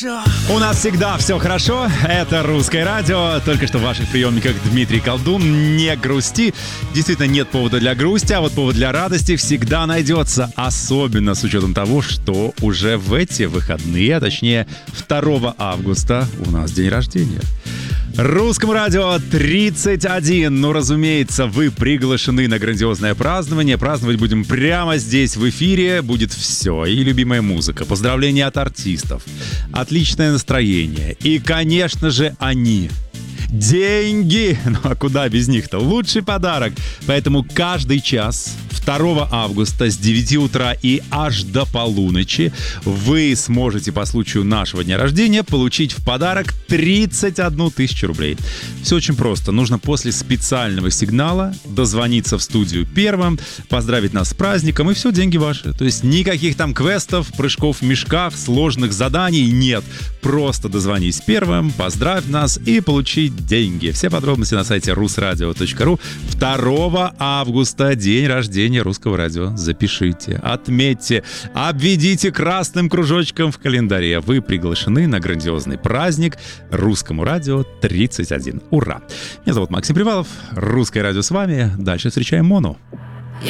У нас всегда все хорошо. Это Русское радио. Только что в ваших приемниках Дмитрий Колдун. Не грусти. Действительно, нет повода для грусти, а вот повод для радости всегда найдется. Особенно с учетом того, что уже в эти выходные, а точнее 2 августа у нас день рождения. Русскому радио 31. Ну, разумеется, вы приглашены на грандиозное празднование. Праздновать будем прямо здесь, в эфире. Будет все. И любимая музыка, поздравления от артистов, отличное настроение. И, конечно же, они. Деньги! Ну а куда без них-то? Лучший подарок. Поэтому каждый час 2 августа с 9 утра и аж до полуночи вы сможете по случаю нашего дня рождения получить в подарок 31 тысячу рублей. Все очень просто. Нужно после специального сигнала дозвониться в студию первым, поздравить нас с праздником, и все, деньги ваши. То есть никаких там квестов, прыжков в мешках, сложных заданий нет. Просто дозвонись первым, поздравь нас и получи деньги. Все подробности на сайте rusradio.ru. 2 августа, день рождения Русского радио. Запишите, отметьте, обведите красным кружочком в календаре. Вы приглашены на грандиозный праздник Русскому радио 31. Ура! Меня зовут Максим Привалов. Русское радио с вами. Дальше встречаем Мону.